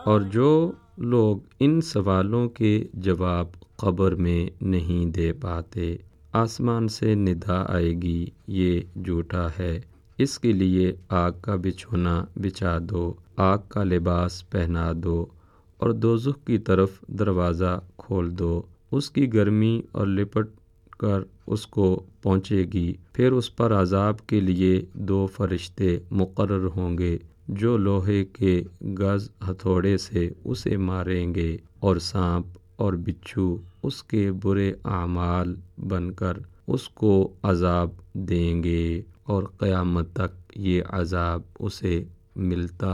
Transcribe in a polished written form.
और जो लोग इन सवालों के जवाब कब्र में नहीं दे पाते, आसमान से निदा आएगी, ये झूठा है। इसके लिए आग का बिछौना बिछा दो, आग का लिबास पहना दो और दोज़ख की तरफ दरवाज़ा खोल दो। उसकी गर्मी और लिपट कर उसको पहुँचेगी। फिर उस पर अज़ाब के लिए 2 फरिश्ते मुकर्रर होंगे जो लोहे के गज़ हथौड़े से उसे मारेंगे और सांप और बिच्छू उसके बुरे आमाल बनकर उसको अज़ाब देंगे और क़यामत तक ये अज़ाब उसे मिलता